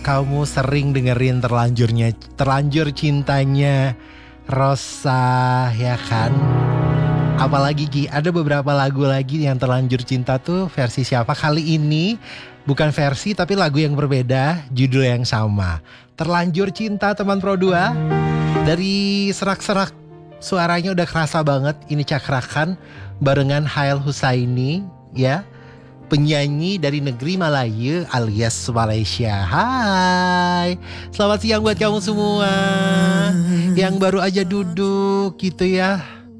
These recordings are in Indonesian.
kamu sering dengerin terlanjur cintanya Rosa, ya kan? Apalagi Ki, ada beberapa lagu lagi yang terlanjur cinta tuh versi siapa? Kali ini bukan versi tapi lagu yang berbeda, judul yang sama. Terlanjur cinta teman Pro 2. Dari serak-serak suaranya udah kerasa banget ini cakrakan barengan Hael Husaini, ya. Penyanyi dari negeri Malaya alias Malaysia. Hai, selamat siang buat kamu semua yang baru aja duduk gitu ya,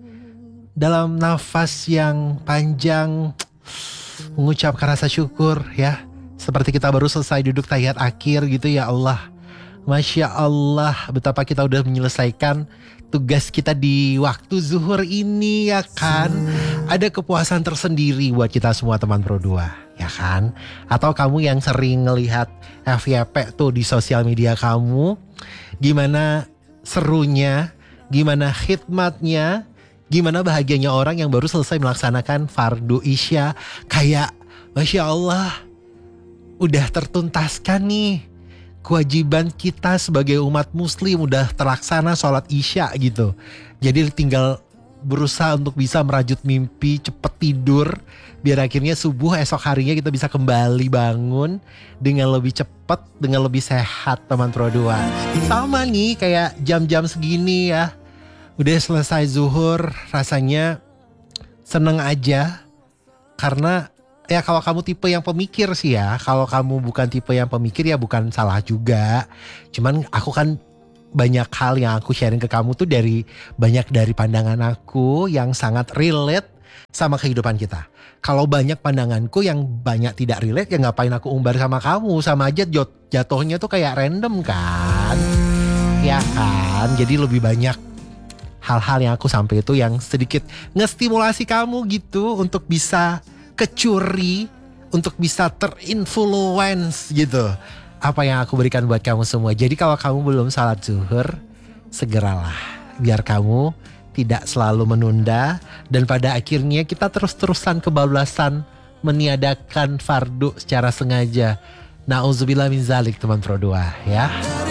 dalam nafas yang panjang mengucapkan rasa syukur ya, seperti kita baru selesai duduk tahiyat akhir gitu ya. Allah, Masya Allah, betapa kita udah menyelesaikan tugas kita di waktu zuhur ini, ya kan? Ada kepuasan tersendiri buat kita semua teman Pro 2, ya kan? Atau kamu yang sering ngelihat FYP tuh di sosial media kamu, gimana serunya, gimana khidmatnya, gimana bahagianya orang yang baru selesai melaksanakan fardu isya. Kayak Masya Allah, udah tertuntaskan nih kewajiban kita sebagai umat muslim, udah terlaksana sholat isya gitu. Jadi tinggal berusaha untuk bisa merajut mimpi, cepet tidur, biar akhirnya subuh esok harinya kita bisa kembali bangun dengan lebih cepat, dengan lebih sehat teman Pro 2. Sama nih kayak jam-jam segini ya, udah selesai zuhur, rasanya seneng aja. Karena ya kalau kamu tipe yang pemikir sih ya, kalau kamu bukan tipe yang pemikir ya bukan salah juga. Cuman aku kan banyak hal yang aku sharing ke kamu tuh banyak dari pandangan aku yang sangat relate sama kehidupan kita. Kalau banyak pandanganku yang banyak tidak relate, ya ngapain aku umbar sama kamu, sama aja jatuhnya tuh kayak random kan. Ya kan, jadi lebih banyak hal-hal yang aku sampai itu yang sedikit ngestimulasi kamu gitu untuk bisa kecuri, untuk bisa terinfluence gitu apa yang aku berikan buat kamu semua. Jadi kalau kamu belum salat zuhur, segeralah, biar kamu tidak selalu menunda dan pada akhirnya kita terus-terusan kebablasan meniadakan fardu secara sengaja. Nauzubillah min zalik teman Pro 2 ya.